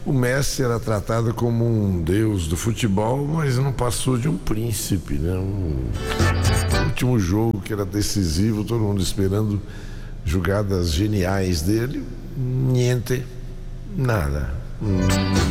O Messi era tratado como um deus do futebol, mas não passou de um príncipe, né? O último jogo que era decisivo, todo mundo esperando jogadas geniais dele, niente, nada.